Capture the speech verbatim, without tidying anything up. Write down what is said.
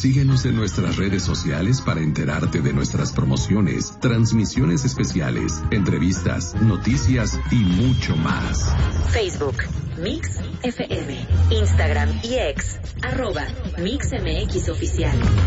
Síguenos en nuestras redes sociales para enterarte de nuestras promociones, transmisiones especiales, entrevistas, noticias y mucho más. Facebook, Mix F M. Instagram y X, arroba Mix M X Oficial.